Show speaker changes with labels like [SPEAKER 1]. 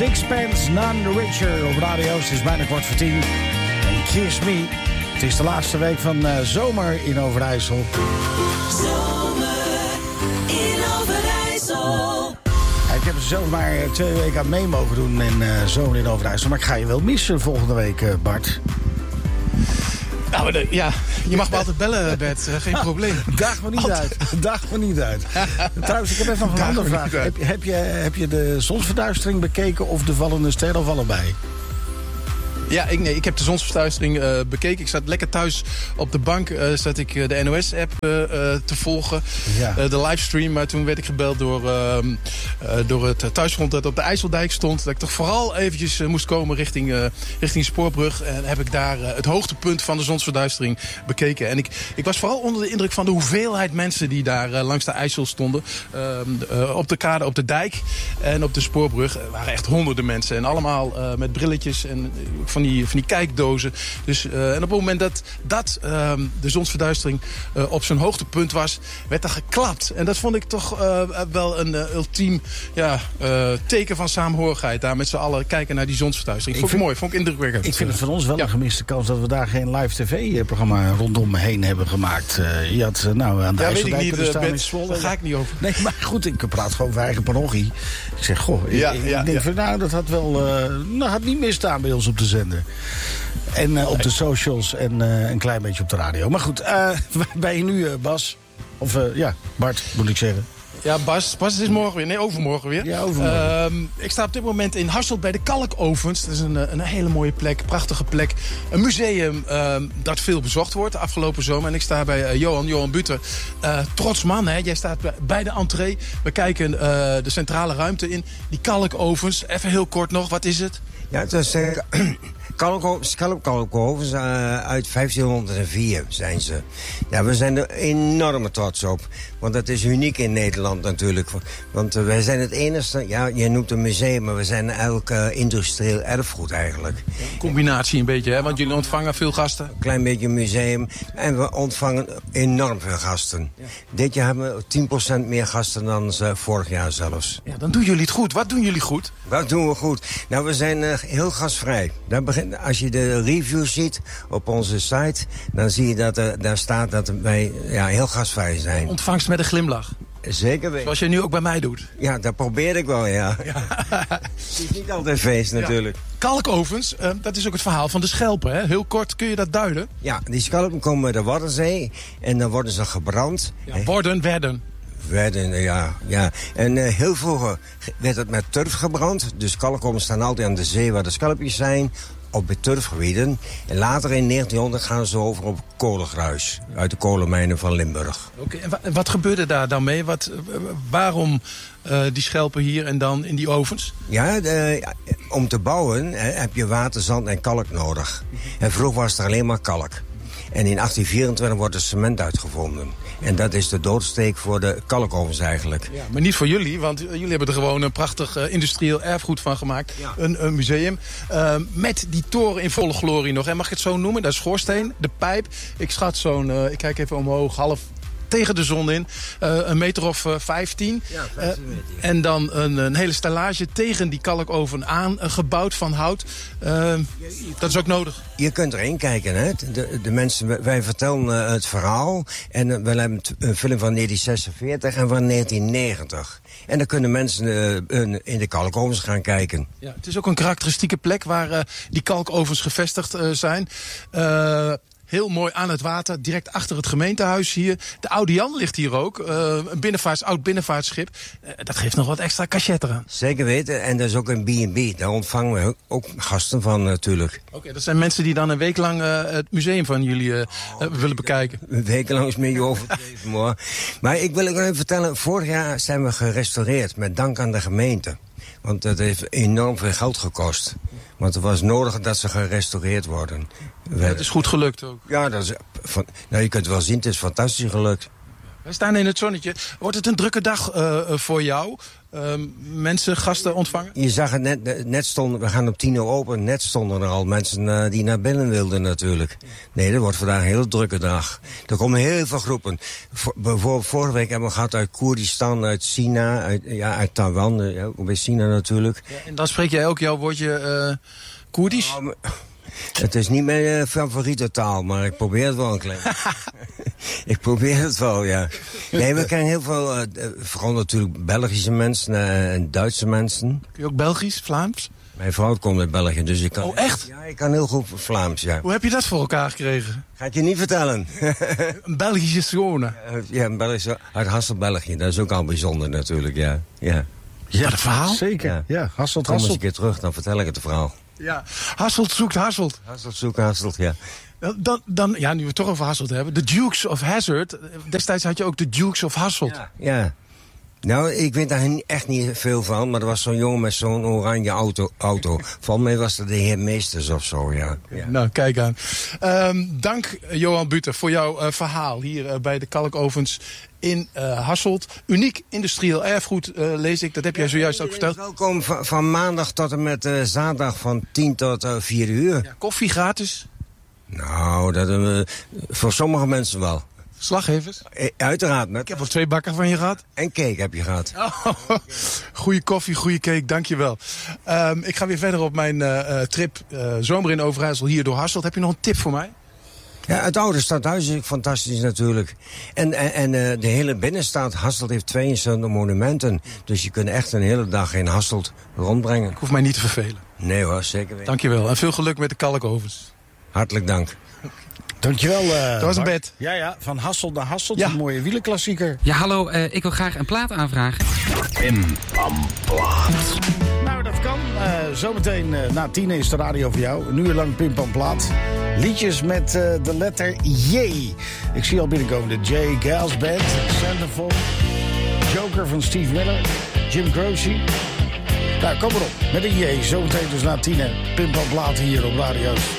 [SPEAKER 1] Sixpence, None the Richer op radio's. Het is bijna 9:15. En Kiss Me. Het is de laatste week van zomer in Overijssel.
[SPEAKER 2] Zomer in Overijssel.
[SPEAKER 1] Ik heb er zelf maar 2 weken aan mee mogen doen in zomer in Overijssel. Maar ik ga je wel missen volgende week, Bart.
[SPEAKER 3] Nou, ja, je mag me altijd bellen, Bert. Geen probleem.
[SPEAKER 1] Daag me niet uit. Daag me niet uit. Trouwens, ik heb even een andere vraag. Heb je de zonsverduistering bekeken of de vallende ster of allebei?
[SPEAKER 3] Ja, ik heb de zonsverduistering bekeken. Ik zat lekker thuis op de bank. Zat ik de NOS-app te volgen. Ja. De livestream. Maar toen werd ik gebeld door het thuisfront dat op de IJsseldijk stond. Dat ik toch vooral eventjes moest komen richting Spoorbrug. En heb ik daar het hoogtepunt van de zonsverduistering bekeken. En ik was vooral onder de indruk van de hoeveelheid mensen die daar langs de IJssel stonden. Op de kade, op de dijk en op de Spoorbrug. Er waren echt honderden mensen. En allemaal met brilletjes en van die kijkdozen. Dus, en op het moment dat de zonsverduistering op zijn hoogtepunt was, werd er geklapt. En dat vond ik toch wel een ultiem teken van saamhorigheid. Daar met z'n allen kijken naar die zonsverduistering. Vond ik mooi, vond ik indrukwekkend.
[SPEAKER 1] Ik vind het van ons wel een gemiste kans dat we daar geen live tv-programma rondom heen hebben gemaakt. Je had aan de IJsseldijk kunnen staan in Zwolle.
[SPEAKER 3] Daar ga ik niet over.
[SPEAKER 1] Nee, maar goed, ik praat gewoon voor eigen parochie. Ik zeg, ik denk van dat had wel had niet misstaan bij ons op de zender. En op de socials en een klein beetje op de radio. Maar goed, waar ben je nu, Bas? Of Bart, moet ik zeggen.
[SPEAKER 3] Ja, Bas, het is morgen weer. Nee, overmorgen weer.
[SPEAKER 1] Ja, overmorgen.
[SPEAKER 3] Ik sta op dit moment in Hasselt bij de Kalkovens. Dat is een hele mooie plek, prachtige plek. Een museum dat veel bezocht wordt de afgelopen zomer. En ik sta bij Johan Buter. Trots man, hè? Jij staat bij de entree. We kijken de centrale ruimte in. Die Kalkovens. Even heel kort nog, wat is het?
[SPEAKER 4] Ja, het is schelpkalkovens uit 1504 zijn ze. Ja, we zijn er enorm trots op. Want dat is uniek in Nederland natuurlijk. Want wij zijn het enige, je noemt een museum, maar we zijn eigenlijk industrieel erfgoed eigenlijk.
[SPEAKER 3] Een combinatie een beetje, hè? Want jullie ontvangen veel gasten.
[SPEAKER 4] Een klein beetje museum en we ontvangen enorm veel gasten. Ja. Dit jaar hebben we 10% meer gasten dan vorig jaar zelfs.
[SPEAKER 3] Ja, dan doen jullie het goed. Wat doen jullie goed?
[SPEAKER 4] Wat doen we goed? Nou, we zijn heel gastvrij. Als je de reviews ziet op onze site, dan zie je dat daar staat dat wij heel gastvrij zijn.
[SPEAKER 3] Ontvangst met een glimlach.
[SPEAKER 4] Zeker weten.
[SPEAKER 3] Zoals je nu ook bij mij doet.
[SPEAKER 4] Ja, dat probeer ik wel, ja. Het is niet altijd feest natuurlijk.
[SPEAKER 3] Ja. Kalkovens, dat is ook het verhaal van de schelpen, hè? Heel kort, kun je dat duiden?
[SPEAKER 4] Ja, die schelpen komen bij de Waddenzee en dan worden ze gebrand.
[SPEAKER 3] Ja, werden,
[SPEAKER 4] ja. En heel vroeger werd het met turf gebrand. Dus kalkovens staan altijd aan de zee waar de schelpjes zijn, op de turfgebieden. En later in 1900 gaan ze over op kolengruis uit de kolenmijnen van Limburg.
[SPEAKER 3] Oké, en wat gebeurde daar dan mee? Waarom die schelpen hier en dan in die ovens?
[SPEAKER 4] Ja, om te bouwen heb je water, zand en kalk nodig. En vroeger was er alleen maar kalk. En in 1824 wordt er cement uitgevonden. En dat is de doodsteek voor de kalkovens eigenlijk.
[SPEAKER 3] Ja, maar niet voor jullie, want jullie hebben er gewoon een prachtig industrieel erfgoed van gemaakt. Ja. Een museum. Met die toren in volle glorie nog. En mag ik het zo noemen? Dat is schoorsteen, de pijp. Ik schat ik kijk even omhoog, half tegen de zon in. Een meter of 15.
[SPEAKER 4] Ja, 15 meter. Ja.
[SPEAKER 3] En dan een hele stellage tegen die kalkoven aan, gebouwd van hout. Dat is ook nodig.
[SPEAKER 4] Je kunt erin kijken, hè. De mensen, wij vertellen het verhaal. En we hebben een film van 1946 en van 1990. En dan kunnen mensen in de kalkovens gaan kijken.
[SPEAKER 3] Ja, het is ook een karakteristieke plek waar die kalkovens gevestigd zijn. Heel mooi aan het water, direct achter het gemeentehuis hier. De Oude Jan ligt hier ook, een oud binnenvaartschip. Dat geeft nog wat extra cachet eraan.
[SPEAKER 4] Zeker weten, en dat is ook een B&B. Daar ontvangen we ook gasten van natuurlijk.
[SPEAKER 3] Oké, dat zijn mensen die dan een week lang het museum van jullie willen bekijken.
[SPEAKER 4] Een week lang is meer overdreven, hoor. Maar ik wil ook even vertellen, vorig jaar zijn we gerestaureerd met dank aan de gemeente. Want dat heeft enorm veel geld gekost. Want het was nodig dat ze gerestaureerd worden.
[SPEAKER 3] Het is goed gelukt ook.
[SPEAKER 4] Ja, je kunt wel zien, het is fantastisch gelukt.
[SPEAKER 3] Wij staan in het zonnetje. Wordt het een drukke dag voor jou? mensen, gasten ontvangen?
[SPEAKER 4] Je zag het net stonden, we gaan om 10:00 open. Net stonden er al mensen die naar binnen wilden natuurlijk. Nee, dat wordt vandaag een hele drukke dag. Er komen heel veel groepen. Bijvoorbeeld vorige week hebben we gehad uit Koerdistan, uit China, uit Taiwan. Ook bij China natuurlijk.
[SPEAKER 3] Ja, en dan spreek jij ook jouw woordje Koerdisch?
[SPEAKER 4] Het is niet mijn favoriete taal, maar ik probeer het wel een klein. Ik probeer het wel, ja. Nee, we kennen heel veel, vooral natuurlijk Belgische mensen en Duitse mensen.
[SPEAKER 3] Kun je ook Belgisch, Vlaams?
[SPEAKER 4] Mijn vrouw komt uit België, dus ik kan...
[SPEAKER 3] Oh, echt?
[SPEAKER 4] Ja, ik kan heel goed Vlaams, ja.
[SPEAKER 3] Hoe heb je dat voor elkaar gekregen?
[SPEAKER 4] Ga ik je niet vertellen.
[SPEAKER 3] Een Belgische schone.
[SPEAKER 4] Ja, een Belgische, uit Hasselt, België. Dat is ook al bijzonder natuurlijk, ja. Ja,
[SPEAKER 3] dat verhaal?
[SPEAKER 1] Zeker, ja. Hasselt,
[SPEAKER 4] Kom eens een keer terug, dan vertel ik het verhaal.
[SPEAKER 3] Ja, Hasselt zoekt Hasselt.
[SPEAKER 4] Hasselt zoekt Hasselt, ja.
[SPEAKER 3] Dan, nu we het toch over Hasselt hebben. De Dukes of Hazzard. Destijds had je ook de Dukes of Hasselt.
[SPEAKER 4] Ja. Nou, ik weet daar echt niet veel van. Maar er was zo'n jongen met zo'n oranje auto. Volgens mij was dat de heer Meesters of zo, ja.
[SPEAKER 3] Nou, kijk aan. Dank, Johan Buter, voor jouw verhaal hier bij de kalkovens in Hasselt. Uniek industrieel erfgoed, lees ik. Dat heb jij zojuist ook verteld.
[SPEAKER 4] Welkom van maandag tot en met zaterdag van 10 tot 4 uur.
[SPEAKER 3] Ja, koffie gratis?
[SPEAKER 4] Nou, dat, voor sommige mensen wel.
[SPEAKER 3] Slaggevers?
[SPEAKER 4] Uiteraard.
[SPEAKER 3] Ik heb al 2 bakken van je gehad.
[SPEAKER 4] En cake heb je gehad.
[SPEAKER 3] Goeie koffie, goede cake, dankjewel. Ik ga weer verder op mijn trip Zomer in Overijssel hier door Hasselt. Heb je nog een tip voor mij?
[SPEAKER 4] Ja, het oude stadhuis is fantastisch natuurlijk. En de hele binnenstad, Hasselt heeft 72 monumenten. Dus je kunt echt een hele dag in Hasselt rondbrengen.
[SPEAKER 3] Ik hoef mij niet te vervelen.
[SPEAKER 4] Nee hoor, zeker weten.
[SPEAKER 3] Dankjewel en veel geluk met de kalkovens.
[SPEAKER 4] Hartelijk dank.
[SPEAKER 1] Dankjewel.
[SPEAKER 3] Dat was een bed.
[SPEAKER 1] Ja, van Hasselt naar Hasselt.
[SPEAKER 3] Ja.
[SPEAKER 1] Een mooie wielerklassieker.
[SPEAKER 5] Ja, hallo. Ik wil graag een plaat aanvragen.
[SPEAKER 1] Pim Pam Plaat. Nou, dat kan. Zometeen na 10 is de radio voor jou. Een uur lang Pim Pam Plaat. Liedjes met de letter J. Ik zie al binnenkomen de J. Gals Band, Centerfold, Joker van Steve Miller, Jim Croce. Nou, kom erop. Met een J. Zometeen dus na 10 Pim Pam Plaat hier op radio's.